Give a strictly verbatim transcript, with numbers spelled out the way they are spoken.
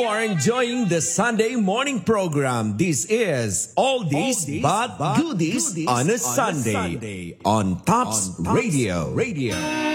You are enjoying the Sunday morning program. This is Oldies but Goodies on a Sunday on Tops Radio. Radio.